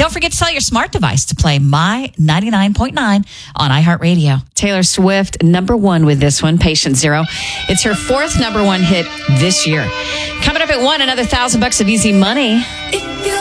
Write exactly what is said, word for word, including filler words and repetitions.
Don't forget to tell your smart device to play My ninety-nine point nine on iHeartRadio. Taylor Swift, number one with this one, Patient Zero. It's her fourth number one hit this year. Coming up at one, another thousand bucks of easy money. If